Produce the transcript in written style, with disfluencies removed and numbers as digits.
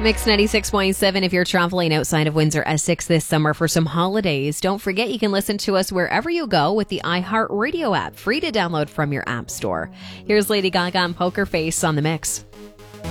Mix 96.7 if you're traveling outside of Windsor Essex this summer for some holidays. Don't forget you can listen to us wherever you go with the iHeartRadio app, free to download from your app store. Here's Lady Gaga and Poker Face on the Mix.